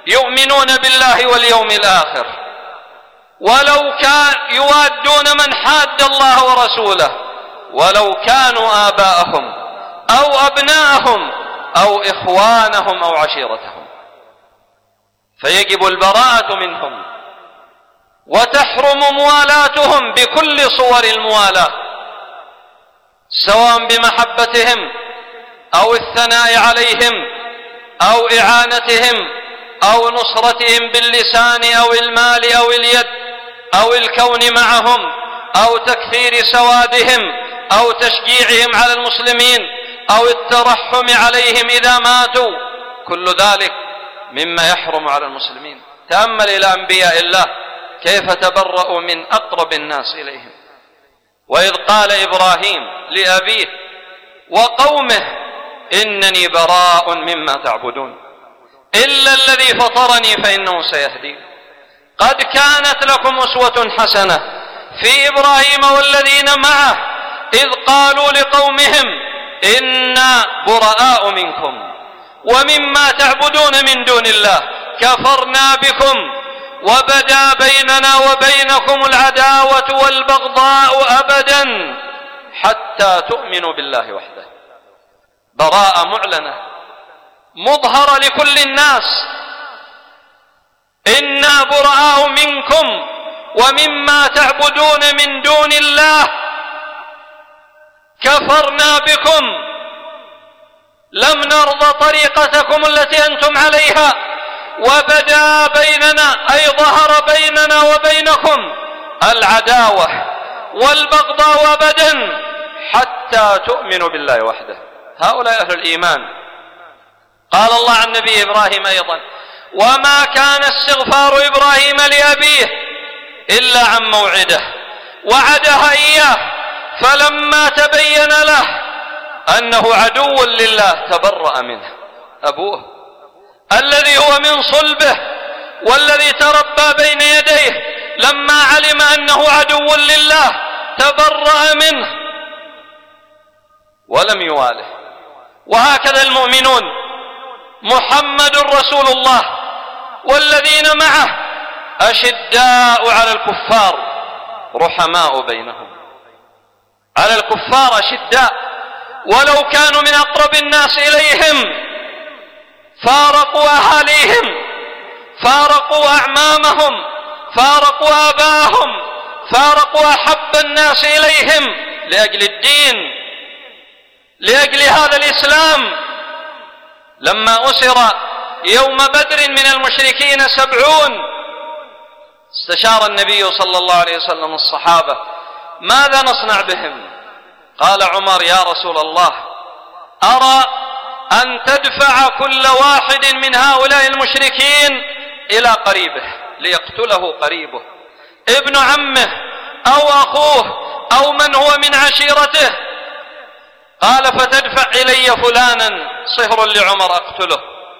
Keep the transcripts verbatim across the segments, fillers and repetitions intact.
يؤمنون بالله واليوم الآخر، ولو كان يوادون من حاد الله ورسوله، ولو كانوا آباءهم أو أبناءهم أو إخوانهم أو عشيرتهم، فيجب البراءة منهم وتحرم موالاتهم بكل صور الموالاة، سواء بمحبتهم أو الثناء عليهم أو إعانتهم أو نصرتهم باللسان أو المال أو اليد أو الكون معهم أو تكثير سوادهم أو تشجيعهم على المسلمين أو الترحم عليهم إذا ماتوا، كل ذلك مما يحرم على المسلمين. تأمل إلى أنبياء الله كيف تبرؤوا من أقرب الناس إليهم. وإذ قال إبراهيم لأبيه وقومه إنني براء مما تعبدون إلا الذي فطرني فإنه سيهدين. قد كانت لكم أسوة حسنة في إبراهيم والذين معه إذ قالوا لقومهم إنا براء منكم ومما تعبدون من دون الله كفرنا بكم وبدا بيننا وبينكم العداوة والبغضاء أبدا حتى تؤمنوا بالله وحده. براءة معلنة مظهرة لكل الناس، إنا براء منكم ومما تعبدون من دون الله كفرنا بكم، لم نرضى طريقتكم التي أنتم عليها، وبدا بيننا أي ظهر بيننا وبينكم العداوة والبغضاء أبدا حتى تؤمنوا بالله وحده. هؤلاء أهل الإيمان. قال الله عن نبي إبراهيم أيضا وما كان استغفار إبراهيم لأبيه إلا عن موعده وعدها إياه فلما تبين له أنه عدو لله تبرأ منه. أبوه الذي هو من صلبه والذي تربى بين يديه لما علم أنه عدو لله تبرأ منه ولم يواله. وهكذا المؤمنون، محمد رسول الله والذين معه أشداء على الكفار رحماء بينهم. على الكفار أشداء ولو كانوا من أقرب الناس إليهم، فارقوا أهاليهم، فارقوا أعمامهم، فارقوا آباءهم، فارقوا أحب الناس إليهم لأجل الدين، لأجل هذا الإسلام. لما أسر يوم بدر من المشركين سبعون استشار النبي صلى الله عليه وسلم الصحابة ماذا نصنع بهم؟ قال عمر يا رسول الله أرى أن تدفع كل واحد من هؤلاء المشركين إلى قريبه ليقتله قريبه، ابن عمه أو أخوه أو من هو من عشيرته. قال فتدفع إلي فلانا صهر لعمر أقتله،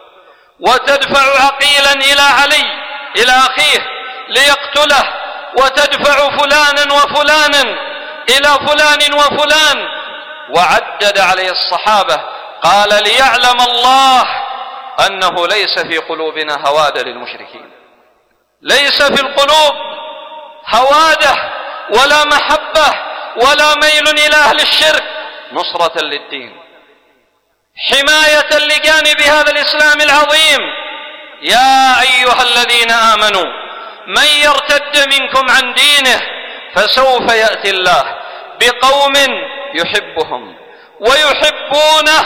وتدفع عقيلا إلى علي إلى أخيه ليقتله، وتدفع فلانا وفلانا إلى فلان وفلان. وعدد عليه الصحابة قال ليعلم الله أنه ليس في قلوبنا هوادة للمشركين، ليس في القلوب هوادة ولا محبة ولا ميل إلى أهل الشرك، نصرة للدين، حماية لجانب هذا الإسلام العظيم. يا أيها الذين آمنوا من يرتد منكم عن دينه فسوف يأتي الله بقوم يحبهم ويحبونه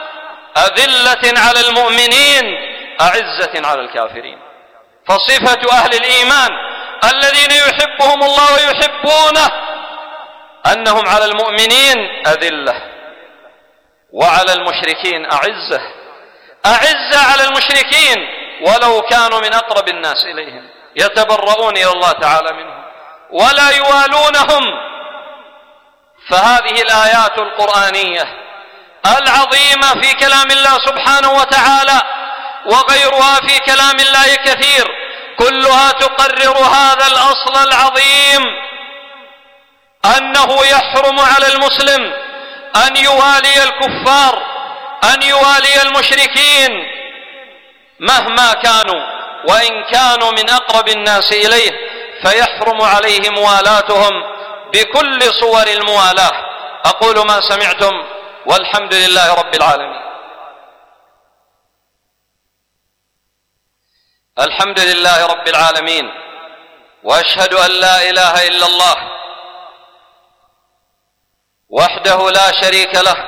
أذلة على المؤمنين أعزة على الكافرين. فصفة أهل الإيمان الذين يحبهم الله ويحبونه أنهم على المؤمنين أذلة وعلى المشركين أعزة، أعزة على المشركين ولو كانوا من أقرب الناس إليهم، يتبرؤون إلى الله تعالى منهم ولا يوالونهم. فهذه الآيات القرآنية العظيمة في كلام الله سبحانه وتعالى وغيرها في كلام الله كثير، كلها تقرر هذا الأصل العظيم أنه يحرم على المسلم أن يوالي الكفار، أن يوالي المشركين مهما كانوا وإن كانوا من أقرب الناس إليه، فيحرم عليه موالاتهم بكل صور الموالاة. أقول ما سمعتم والحمد لله رب العالمين. الحمد لله رب العالمين، وأشهد أن لا إله إلا الله وحده لا شريك له،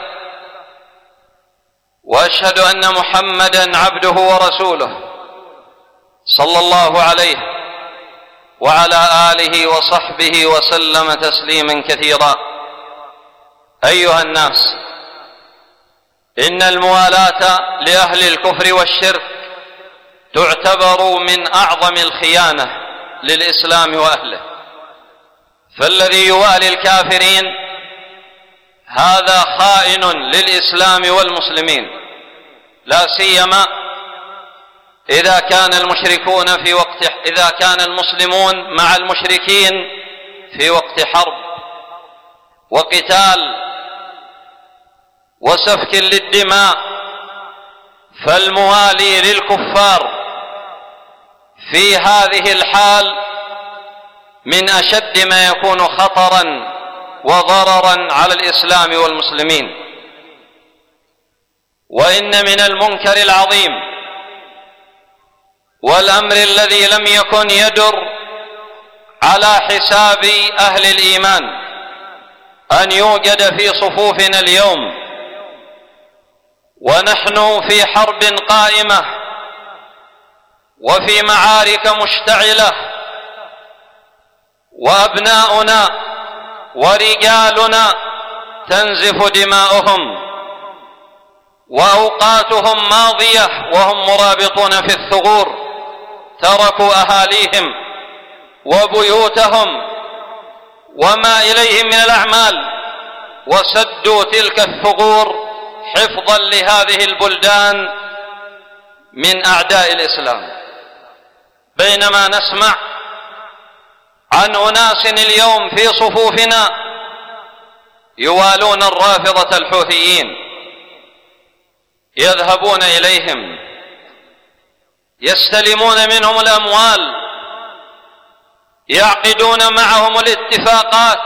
وأشهد أن محمدًا عبده ورسوله صلى الله عليه وعلى آله وصحبه وسلم تسليما كثيرا. أيها الناس، إن الموالاة لأهل الكفر والشرك تعتبر من أعظم الخيانة للإسلام وأهله، فالذي يوالي الكافرين هذا خائن للإسلام والمسلمين، لا سيما إذا كان المشركون في وقت إذا كان المسلمون مع المشركين في وقت حرب وقتال وسفك للدماء، فالموالي للكفار في هذه الحال من أشد ما يكون خطرا وضررا على الإسلام والمسلمين. وإن من المنكر العظيم والأمر الذي لم يكن يدر على حساب أهل الإيمان أن يوجد في صفوفنا اليوم ونحن في حرب قائمة وفي معارك مشتعلة، وأبناؤنا ورجالنا تنزف دماؤهم وأوقاتهم ماضية وهم مرابطون في الثغور، تركوا أهاليهم وبيوتهم وما إليهم من الأعمال وسدوا تلك الثغور حفظا لهذه البلدان من أعداء الإسلام. بينما نسمع عن أناس اليوم في صفوفنا يوالون الرافضة الحوثيين، يذهبون إليهم يستلمون منهم الأموال، يعقدون معهم الاتفاقات،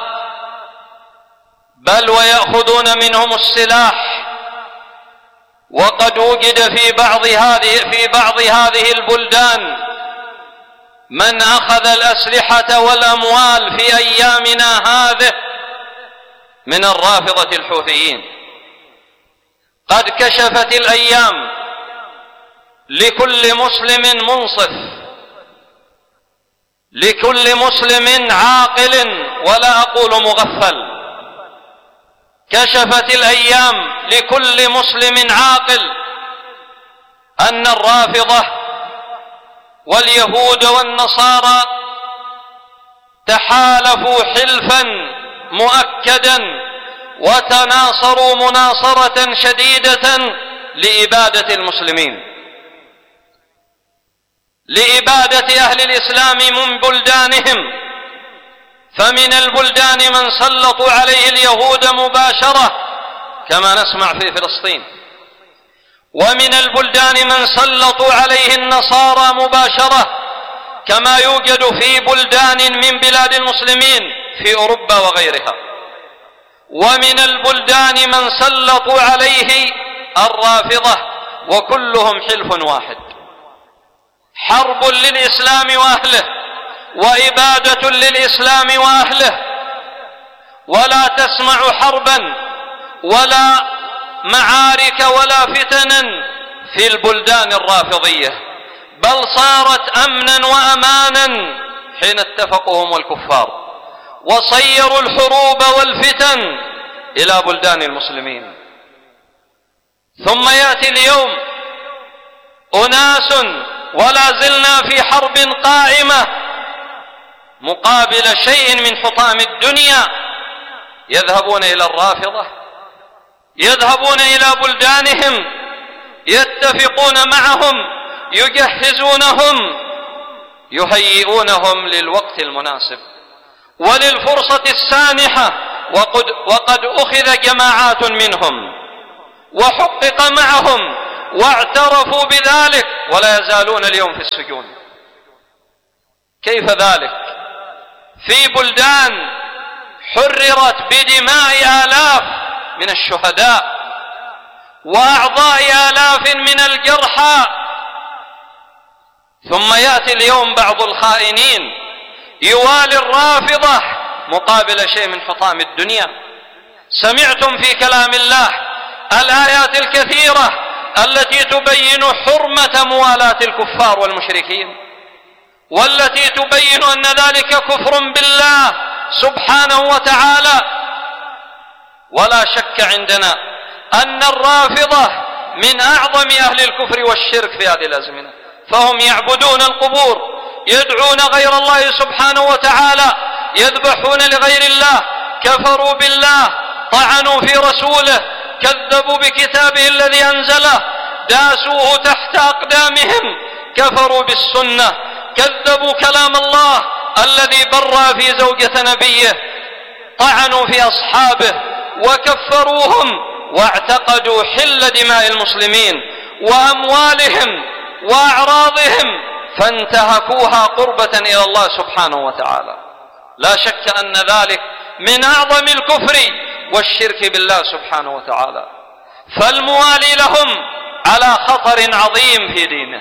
بل ويأخذون منهم السلاح. وقد وجد في بعض هذه في بعض هذه البلدان من أخذ الأسلحة والأموال في أيامنا هذه من الرافضة الحوثيين. قد كشفت الأيام لكل مسلم منصف، لكل مسلم عاقل ولا أقول مغفل، كشفت الأيام لكل مسلم عاقل أن الرافضة واليهود والنصارى تحالفوا حلفا مؤكدا وتناصروا مناصرة شديدة لإبادة المسلمين، لإبادة أهل الإسلام من بلدانهم. فمن البلدان من سلطوا عليه اليهود مباشرة كما نسمع في فلسطين، ومن البلدان من سلطوا عليه النصارى مباشرة كما يوجد في بلدان من بلاد المسلمين في أوروبا وغيرها، ومن البلدان من سلطوا عليه الرافضة، وكلهم حلف واحد، حرب للإسلام وأهله وإبادة للإسلام وأهله. ولا تسمع حربا ولا معارك ولا فتنا في البلدان الرافضية، بل صارت أمنا وأمانا حين اتفقوا هم والكفار وصيروا الحروب والفتن إلى بلدان المسلمين. ثم يأتي اليوم أناس ولا زلنا في حرب قائمة مقابل شيء من حطام الدنيا، يذهبون إلى الرافضة، يذهبون إلى بلدانهم، يتفقون معهم، يجهزونهم، يهيئونهم للوقت المناسب وللفرصة السانحة. وقد, وقد أخذ جماعات منهم وحقق معهم واعترفوا بذلك ولا يزالون اليوم في السجون. كيف ذلك في بلدان حررت بدماء آلاف من الشهداء وأعضاء آلاف من الجرحى، ثم يأتي اليوم بعض الخائنين يوالي الرافضة مقابل شيء من حطام الدنيا. سمعتم في كلام الله الآيات الكثيرة التي تبين حرمة موالاة الكفار والمشركين، والتي تبين أن ذلك كفر بالله سبحانه وتعالى. ولا شك عندنا أن الرافضة من أعظم أهل الكفر والشرك في هذه الأزمنة، فهم يعبدون القبور، يدعون غير الله سبحانه وتعالى، يذبحون لغير الله، كفروا بالله، طعنوا في رسوله، كذبوا بكتابه الذي أنزله، داسوه تحت أقدامهم، كفروا بالسنة، كذبوا كلام الله الذي برأ في زوجة نبيه، طعنوا في أصحابه وكفروهم، واعتقدوا حل دماء المسلمين وأموالهم وأعراضهم فانتهكوها قربة إلى الله سبحانه وتعالى. لا شك أن ذلك من أعظم الكفر والشرك بالله سبحانه وتعالى. فالموالي لهم على خطر عظيم في دينه،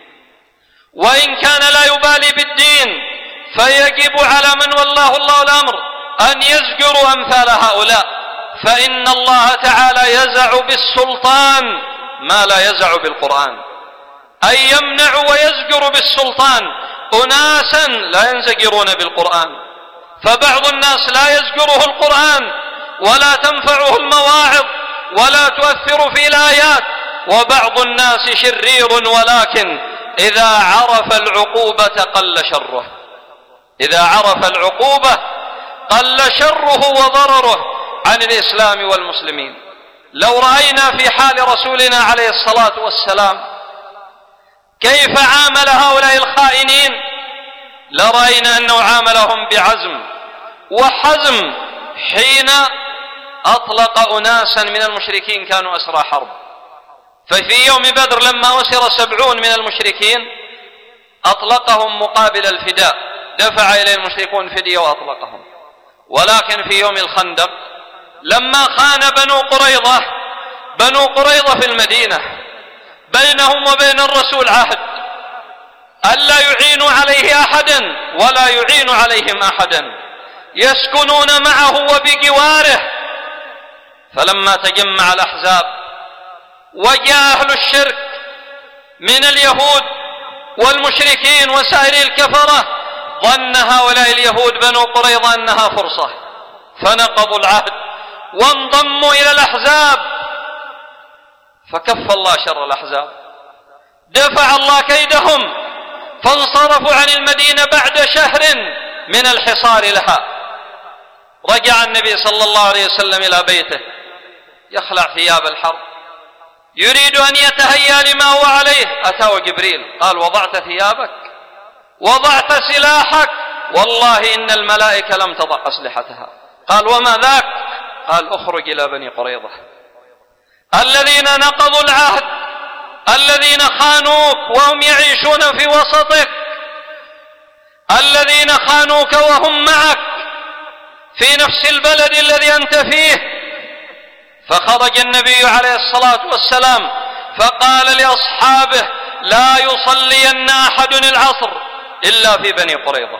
وإن كان لا يبالي بالدين فيجب على من والله الله الأمر أن يزجروا أمثال هؤلاء، فإن الله تعالى يزع بالسلطان ما لا يزع بالقرآن، أي يمنع ويزجر بالسلطان أناسا لا ينزجرون بالقرآن. فبعض الناس لا يزجره القرآن ولا تنفعه المواعظ ولا تؤثر في الآيات، وبعض الناس شرير ولكن إذا عرف العقوبة قل شره، إذا عرف العقوبة قل شره وضرره عن الإسلام والمسلمين. لو رأينا في حال رسولنا عليه الصلاة والسلام كيف عامل هؤلاء الخائنين لرأينا أنه عاملهم بعزم وحزم حين أطلق أناسا من المشركين كانوا أسرى حرب. ففي يوم بدر لما أسر سبعون من المشركين أطلقهم مقابل الفداء، دفع إليه المشركون فدية وأطلقهم. ولكن في يوم الخندق لما خان بنو قريظة بنو قريظة في المدينة بينهم وبين الرسول عهد ألا يعينوا عليه أحدا ولا يعين عليهم أحدا، يسكنون معه وبجواره. فلما تجمع الأحزاب وجاء أهل الشرك من اليهود والمشركين وسائر الكفرة، ظن هؤلاء اليهود بنو قريظة أنها فرصة فنقضوا العهد وانضموا إلى الأحزاب، فكف الله شر الأحزاب، دفع الله كيدهم، فانصرفوا عن المدينة بعد شهر من الحصار لها. رجع النبي صلى الله عليه وسلم إلى بيته يخلع ثياب الحرب يريد أن يتهيأ لما هو عليه، أتاه جبريل قال: وضعت ثيابك؟ وضعت سلاحك؟ والله إن الملائكة لم تضع أسلحتها. قال: وما ذاك؟ قال: اخرج إلى بني قريظة الذين نقضوا العهد، الذين خانوك وهم يعيشون في وسطك، الذين خانوك وهم معك في نفس البلد الذي أنت فيه. فخرج النبي عليه الصلاة والسلام فقال لأصحابه: لا يصلين أحد العصر إلا في بني قريظة.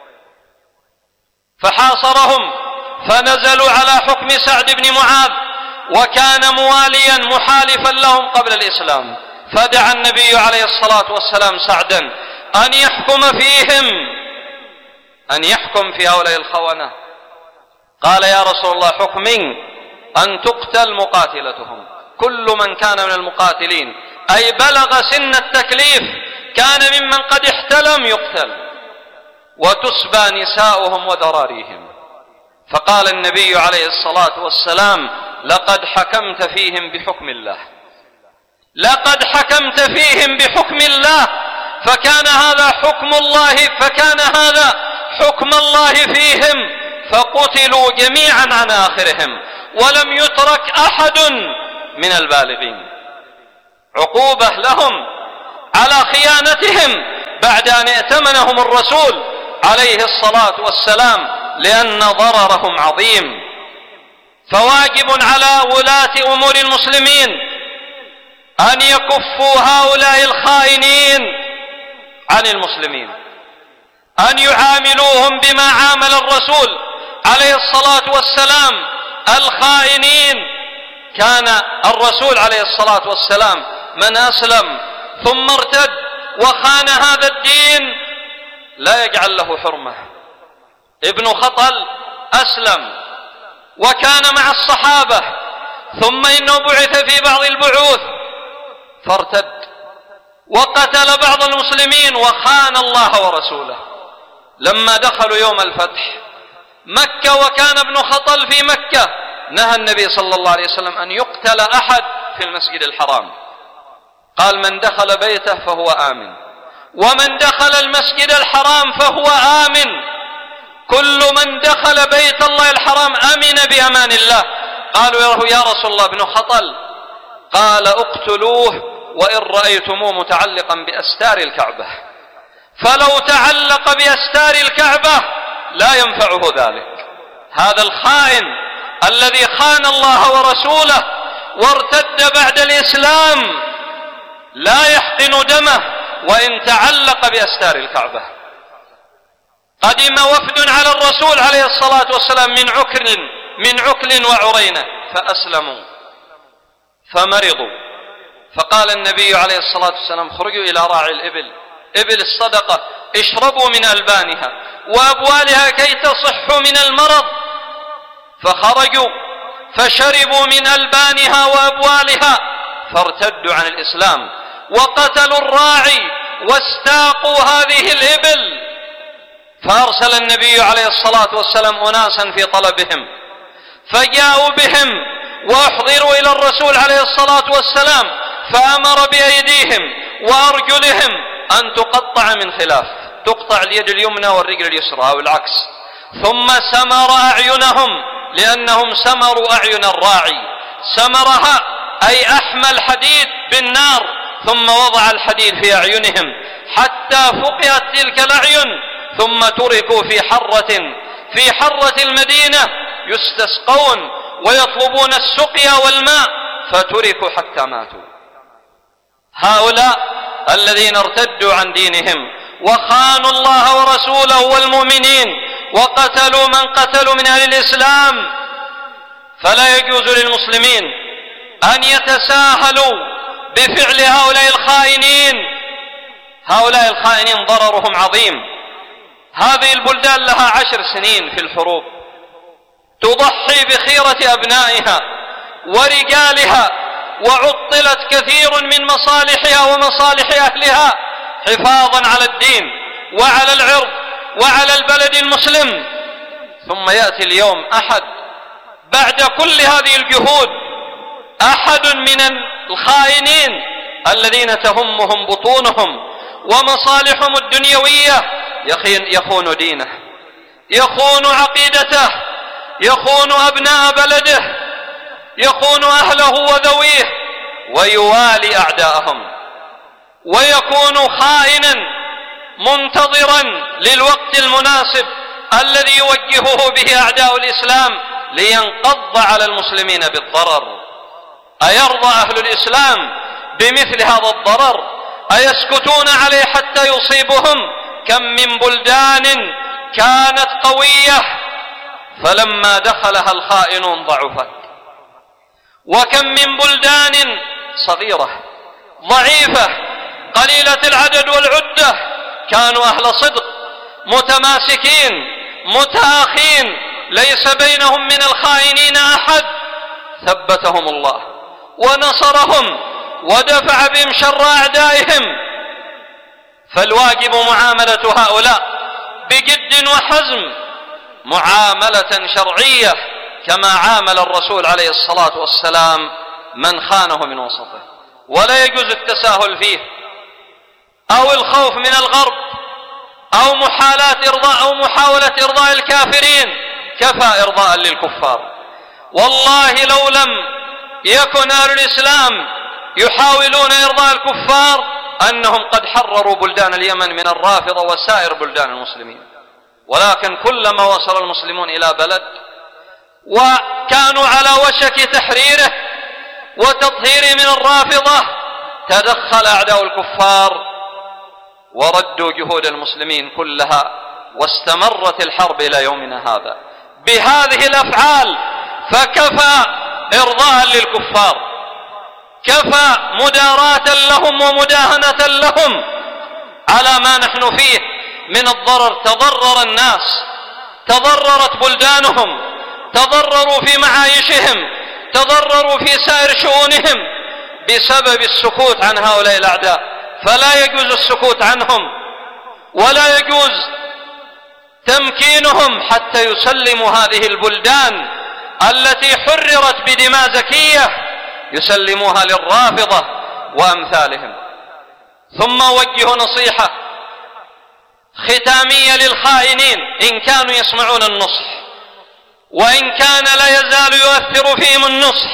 فحاصرهم فنزلوا على حكم سعد بن معاذ، وكان مواليا محالفا لهم قبل الإسلام. فدعا النبي عليه الصلاة والسلام سعدا أن يحكم فيهم، أن يحكم في هؤلاء الخونة. قال: يا رسول الله حكمي أن تقتل مقاتلتهم، كل من كان من المقاتلين أي بلغ سن التكليف كان ممن قد احتلم يقتل، وتسبى نساؤهم وذراريهم. فقال النبي عليه الصلاة والسلام: لقد حكمت فيهم بحكم الله، لقد حكمت فيهم بحكم الله. فكان هذا حكم الله، فكان هذا حكم الله فيهم، فقتلوا جميعا عن آخرهم ولم يترك أحد من البالغين. عقوبة لهم على خيانتهم بعد أن ائتمنهم الرسول عليه الصلاة والسلام، لأن ضررهم عظيم. فواجب على ولاة أمور المسلمين أن يكفوا هؤلاء الخائنين عن المسلمين، أن يعاملوهم بما عامل الرسول عليه الصلاة والسلام الخائنين. كان الرسول عليه الصلاة والسلام من أسلم ثم ارتد وخان هذا الدين لا يجعل له حرمة. ابن خطل أسلم وكان مع الصحابة، ثم إنه بعث في بعض البعوث فارتد وقتل بعض المسلمين وخان الله ورسوله. لما دخلوا يوم الفتح مكة وكان ابن خطل في مكة، نهى النبي صلى الله عليه وسلم أن يقتل أحد في المسجد الحرام. قال: من دخل بيته فهو آمن، ومن دخل المسجد الحرام فهو آمن. كل من دخل بيت الله الحرام أمن بأمان الله. قالوا له: يا رسول الله ابن خطل. قال: اقتلوه وإن رأيتموه متعلقا بأستار الكعبة، فلو تعلق بأستار الكعبة لا ينفعه ذلك. هذا الخائن الذي خان الله ورسوله وارتد بعد الإسلام لا يحقن دمه وإن تعلق بأستار الكعبة. قدم وفد على الرسول عليه الصلاة والسلام من عكر من عكل وعرينة فأسلموا فمرضوا، فقال النبي عليه الصلاة والسلام: خرجوا إلى راعي الإبل، إبل الصدقة، اشربوا من ألبانها وأبوالها كي تصحوا من المرض. فخرجوا فشربوا من ألبانها وأبوالها فارتدوا عن الإسلام وقتلوا الراعي واستاقوا هذه الإبل. فأرسل النبي عليه الصلاة والسلام أناسا في طلبهم، فجاءوا بهم وأحضروا إلى الرسول عليه الصلاة والسلام، فأمر بأيديهم وأرجلهم أن تقطع من خلاف، تقطع اليد اليمنى والرجل اليسرى أو العكس. ثم سمر أعينهم لأنهم سمروا أعين الراعي. سمرها أي أحمى الحديد بالنار ثم وضع الحديد في أعينهم حتى فقئت تلك الأعين، ثم تركوا في حرة في حرة المدينة يستسقون ويطلبون السقيا والماء، فتركوا حتى ماتوا. هؤلاء الذين ارتدوا عن دينهم وخانوا الله ورسوله والمؤمنين وقتلوا من قتلوا من أهل الإسلام، فلا يجوز للمسلمين أن يتساهلوا بفعل هؤلاء الخائنين. هؤلاء الخائنين ضررهم عظيم. هذه البلدان لها عشر سنين في الحروب، تضحي بخيرة أبنائها ورجالها، وعطلت كثير من مصالحها ومصالح أهلها حفاظا على الدين وعلى العرض وعلى البلد المسلم. ثم يأتي اليوم أحد بعد كل هذه الجهود، أحد من الخائنين الذين تهمهم بطونهم ومصالحهم الدنيوية يخون دينه، يخون عقيدته، يخون أبناء بلده، يخون أهله وذويه، ويوالي أعداءهم، ويكون خائنا منتظرا للوقت المناسب الذي يوجهه به أعداء الإسلام لينقض على المسلمين بالضرر. أيرضى أهل الإسلام بمثل هذا الضرر؟ أيسكتون عليه حتى يصيبهم؟ كم من بلدان كانت قوية فلما دخلها الخائنون ضعفت، وكم من بلدان صغيرة ضعيفة قليلة العدد والعدة كانوا أهل صدق متماسكين متآخين ليس بينهم من الخائنين أحد، ثبتهم الله ونصرهم ودفع بهم شر أعدائهم. فالواجب معاملة هؤلاء بجد وحزم، معاملة شرعية كما عامل الرسول عليه الصلاة والسلام من خانه من وسطه، ولا يجوز التساهل فيه أو الخوف من الغرب أو محالات إرضاء أو محاولة إرضاء الكافرين. كفى إرضاء للكفار. والله لو لم يكن أهل الإسلام يحاولون إرضاء الكفار أنهم قد حرروا بلدان اليمن من الرافضة وسائر بلدان المسلمين، ولكن كلما وصل المسلمون إلى بلد وكانوا على وشك تحريره وتطهيره من الرافضة تدخل أعداء الكفار وردوا جهود المسلمين كلها، واستمرت الحرب إلى يومنا هذا بهذه الأفعال. فكفى إرضاء للكفار، كفى مداراة لهم ومداهنة لهم على ما نحن فيه من الضرر. تضرر الناس، تضررت بلدانهم، تضرروا في معايشهم، تضرروا في سائر شؤونهم بسبب السكوت عن هؤلاء الأعداء. فلا يجوز السكوت عنهم، ولا يجوز تمكينهم حتى يسلموا هذه البلدان التي حررت بدماء زكية، يسلموها للرافضة وأمثالهم. ثم أوجه نصيحة ختامية للخائنين إن كانوا يسمعون النصح، وإن كان لا يزال يؤثر فيهم النصح،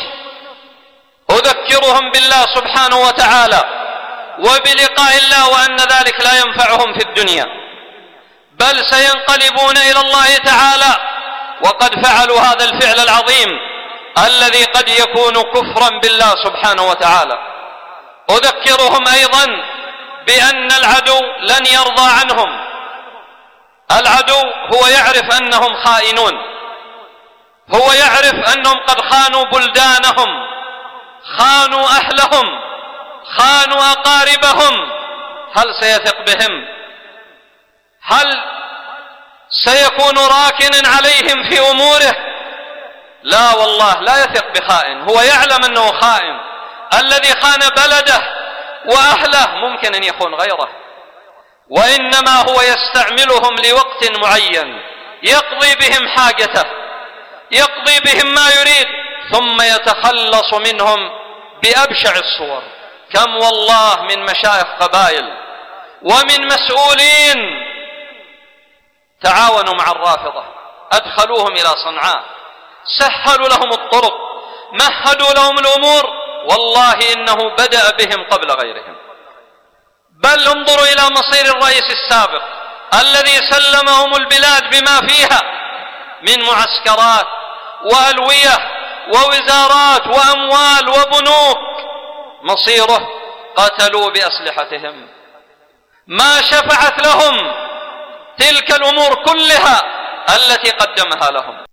أذكرهم بالله سبحانه وتعالى وبلقاء الله، وأن ذلك لا ينفعهم في الدنيا، بل سينقلبون إلى الله تعالى وقد فعلوا هذا الفعل العظيم الذي قد يكون كفرا بالله سبحانه وتعالى. أذكرهم أيضا بأن العدو لن يرضى عنهم. العدو هو يعرف أنهم خائنون، هو يعرف أنهم قد خانوا بلدانهم، خانوا أهلهم، خانوا أقاربهم. هل سيثق بهم؟ هل سيكون راكنا عليهم في أموره؟ لا والله، لا يثق بخائن. هو يعلم أنه خائن. الذي خان بلده وأهله ممكن أن يخون غيره، وإنما هو يستعملهم لوقت معين يقضي بهم حاجته، يقضي بهم ما يريد، ثم يتخلص منهم بأبشع الصور. كم والله من مشايخ قبائل ومن مسؤولين تعاونوا مع الرافضة، أدخلوهم إلى صنعاء، سهلوا لهم الطرق، مهدوا لهم الأمور، والله إنه بدأ بهم قبل غيرهم. بل انظروا إلى مصير الرئيس السابق الذي سلمهم البلاد بما فيها من معسكرات وألوية ووزارات وأموال وبنوك. مصيره قتلوا بأسلحتهم، ما شفعت لهم تلك الأمور كلها التي قدمها لهم.